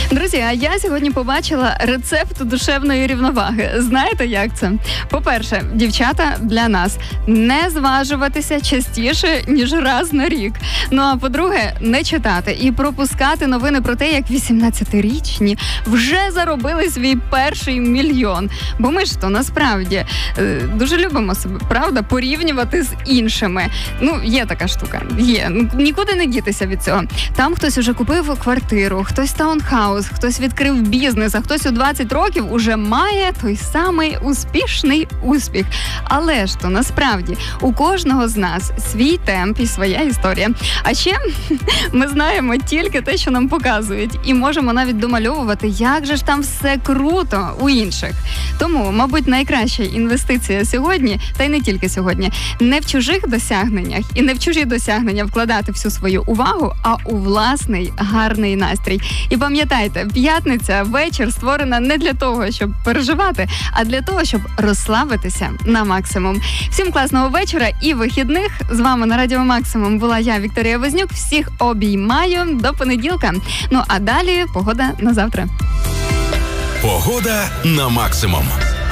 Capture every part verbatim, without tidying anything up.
Друзі, а я сьогодні побачила рецепт душевної рівноваги. Знаєте, як це? По-перше, дівчата, для нас не зважуватися частіше, ніж раз на рік. Ну а по-друге, не читати і пропускати новини про те, як вісімнадцятирічні вже заробили свій перший мільйон. Бо ми ж то насправді е, дуже любимо себе, правда, порівнювати з іншими. Ну, є така штука, є. Ну, нікуди не дітися від цього. Там хтось уже купив квартиру, хтось таунхаус, хтось відкрив бізнес, а хтось у двадцять років уже має той самий успішний успіх. Але ж то насправді у кожного з нас свій темп і своя історія. А ще ми знаємо тільки те, що нам показують, і можемо навіть домальовувати, як же ж там все круто у інших. Тому, мабуть, найкраща інвестиція сьогодні, та й не тільки сьогодні, не в чужих досягненнях і не в чужі досягнення вкладати всю свою увагу, а у власний гарний настрій. І пам'ятайте, п'ятниця, вечір створена не для того, щоб переживати, а для того, щоб розслабитися на максимум. Всім класного вечора і вихідних. З вами на Радіо Максимум була я, Вікторія Вознюк. Всіх обіймаю до понеділка. Ну а далі погода на завтра. Погода на максимум.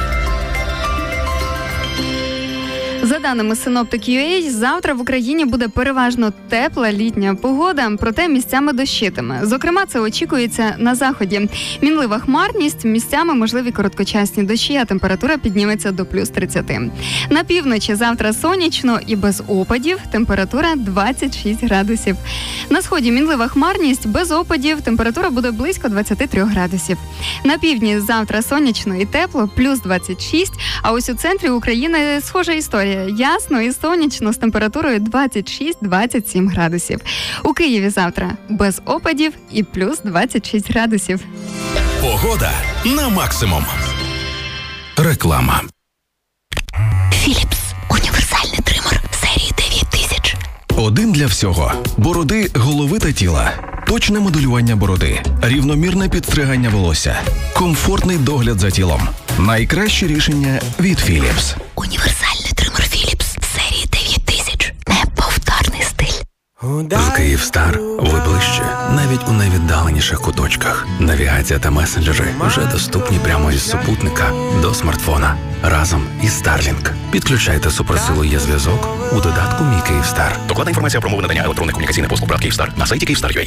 За даними Synoptic.ua, завтра в Україні буде переважно тепла літня погода, проте місцями дощитиме. Зокрема, це очікується на заході. Мінлива хмарність, місцями можливі короткочасні дощі, а температура підніметься до плюс тридцять. На півночі завтра сонячно і без опадів, температура двадцять шість градусів. На сході мінлива хмарність, без опадів, температура буде близько двадцять три градусів. На півдні завтра сонячно і тепло, плюс двадцять шість, а ось у центрі України схожа історія. Ясно і сонячно з температурою двадцять шість - двадцять сім градусів. У Києві завтра без опадів і плюс двадцять шість градусів. Погода на максимум. Реклама. Філіпс. Універсальний тример серії дев'ять тисяч. Один для всього. Бороди, голови та тіла. Точне моделювання бороди. Рівномірне підстригання волосся. Комфортний догляд за тілом. Найкраще рішення від Філіпс. Універсальний тример Філіпс серії дев'ять тисяч. Неповторний стиль. З Київстар ви ближче, навіть у найвіддаленіших куточках. Навігація та месенджери вже доступні прямо із супутника до смартфона. Разом із Starlink. Підключайте суперсилу є зв'язок у додатку «Мій Київстар». Докладна інформація про умови надання електронних комунікаційних послуг «Брат Київстар» на сайті Київстар.ua.